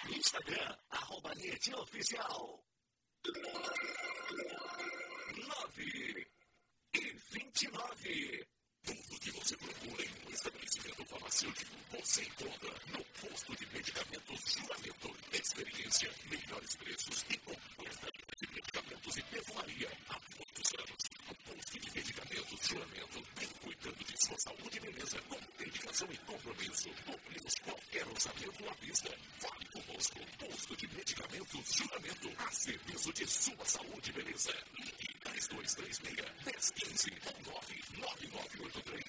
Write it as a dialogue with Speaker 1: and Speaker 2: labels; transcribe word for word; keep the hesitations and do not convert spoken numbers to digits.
Speaker 1: Instagram, arroba Nete Oficial. nove e vinte e nove. Tudo que você procura em um estabelecimento farmacêutico, você encontra no posto de medicamentos Juramento. Experiência, melhores preços e completa linha de medicamentos e perfumaria há muitos anos. O posto de medicamentos Juramento vem cuidando de sua saúde e beleza com dedicação e compromisso. Cumprimos qualquer orçamento à vista. Fale conosco. Posto de medicamentos Juramento, a serviço de sua saúde e beleza. Ligue três dois três seis, um zero um cinco ou nove nove nove oito três